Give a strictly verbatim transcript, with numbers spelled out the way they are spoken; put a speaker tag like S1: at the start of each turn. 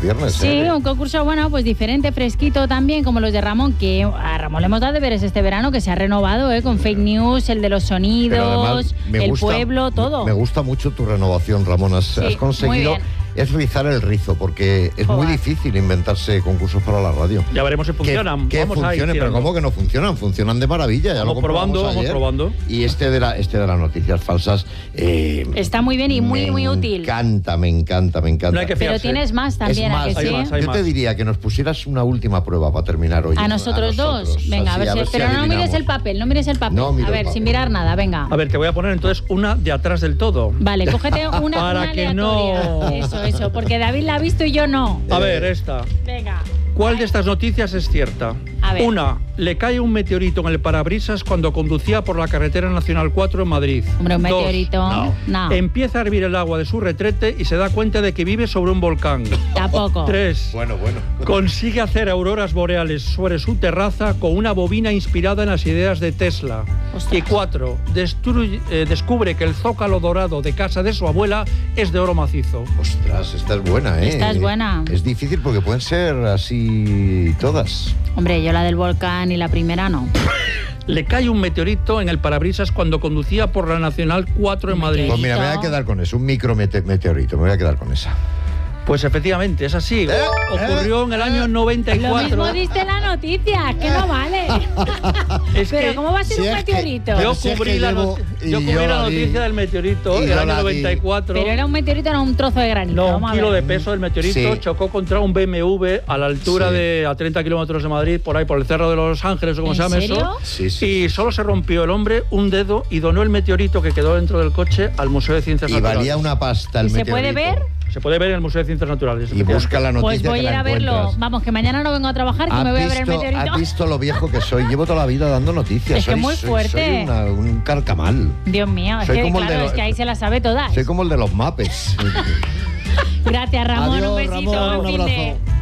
S1: viernes.
S2: Sí,
S1: ¿eh?
S2: un concurso, bueno, pues diferente, fresquito también, como los de Ramón, que a Ramón le hemos dado deberes este verano, que se ha renovado, ¿eh? Con fake news, el de los sonidos, el
S1: gusta,
S2: pueblo, todo.
S1: Me gusta mucho tu renovación, Ramón. Has,
S2: Sí,
S1: has conseguido es rizar el rizo, porque es Joder. muy difícil inventarse concursos para la radio.
S3: Ya veremos si funcionan.
S1: Que, que
S3: vamos
S1: funcione, pero ¿cómo que no funcionan? Funcionan de maravilla. Ya
S3: vamos
S1: lo
S3: probando,
S1: ayer.
S3: vamos probando.
S1: Y este de, la, este de las noticias falsas... Eh,
S2: está muy bien y muy, muy útil.
S1: Me encanta, me encanta, me encanta.
S3: No hay que fiarse.
S2: Pero tienes más también,
S1: más,
S2: ¿a que
S3: hay
S2: sí?
S3: más, hay
S1: Yo
S3: más.
S1: te diría que nos pusieras una última prueba para terminar hoy.
S2: ¿A nosotros, a nosotros dos? Venga, Así, a ver si... A ver pero si no mires el papel, no mires el papel. No, a ver, sin mirar nada, venga.
S3: A ver, te voy a poner entonces una de atrás del todo.
S2: Vale, cógete una,
S3: para
S2: una
S3: que
S2: aleatoria.
S3: No...
S2: Eso, eso, porque David la ha visto y yo no.
S3: A ver, esta.
S2: Venga.
S3: ¿Cuál de estas noticias es cierta?
S2: A ver.
S3: Una, le cae un meteorito en el parabrisas cuando conducía por la carretera nacional cuatro en Madrid.
S2: Hombre, un
S3: Dos,
S2: meteorito. No. no.
S3: Empieza a hervir el agua de su retrete y se da cuenta de que vive sobre un volcán.
S2: Tampoco.
S3: Tres.
S1: Bueno, bueno.
S3: Consigue hacer auroras boreales sobre su terraza con una bobina inspirada en las ideas de Tesla.
S2: Ostras.
S3: Y cuatro, destruye, eh, descubre que el zócalo dorado de casa de su abuela es de oro macizo.
S1: Ostras, esta es buena, ¿eh?
S2: Esta es buena.
S1: Es difícil porque pueden ser así todas.
S2: Hombre, yo la del volcán y la primera no.
S3: Le cae un meteorito en el parabrisas cuando conducía por la Nacional cuatro en Madrid.
S1: Pues mira, me voy a quedar con eso, un micro mete meteorito, me voy a quedar con esa.
S3: Pues efectivamente, es así. ¿Eh? Ocurrió en el año noventa y cuatro.
S2: Lo mismo diste la noticia, que no vale.
S3: Es
S2: Pero
S3: que,
S2: ¿cómo va a ser
S3: si
S2: un
S3: es
S2: meteorito?
S3: Yo
S1: si
S3: cubrí,
S1: es
S3: la,
S1: llevo,
S3: yo cubrí
S1: yo
S3: la noticia
S1: di,
S3: del meteorito del año noventa y cuatro.
S2: Pero era un meteorito, no un trozo de granito.
S3: No,
S2: Vamos
S3: un kilo
S2: a ver.
S3: de peso del meteorito
S1: Sí.
S3: chocó contra un B M W a la altura
S1: Sí.
S3: de a treinta kilómetros de Madrid, por ahí, por el Cerro de los Ángeles, o como
S2: ¿En
S3: se llama
S2: serio?
S3: eso.
S1: Sí, sí.
S3: Y solo se rompió el hombre un dedo y donó el meteorito que quedó dentro del coche al Museo de Ciencias
S1: Y
S3: Naturales.
S1: valía una pasta el
S2: ¿Y se
S1: meteorito.
S2: puede ver?
S3: Se puede ver en el Museo de Ciencias Naturales.
S1: Y busca la noticia
S2: Pues voy
S1: que
S2: a ir
S1: la
S2: a verlo.
S1: encuentras.
S2: Vamos, que mañana no vengo a trabajar, que
S1: ¿Has
S2: me voy a ver el
S1: visto-
S2: meteorito.
S1: ¿Has visto lo viejo que soy? Llevo toda la vida dando noticias.
S2: Es que
S1: soy,
S2: muy
S1: soy-
S2: fuerte.
S1: Soy una- un carcamal.
S2: Dios mío, es
S1: Soy
S2: que
S1: como el
S2: claro,
S1: de los-
S2: es que ahí se las sabe todas.
S1: Soy como el de los mapes.
S2: Gracias, Ramón.
S1: Adiós,
S2: un besito.
S1: Ramón,
S2: buen
S1: un
S2: fin de-
S1: abrazo.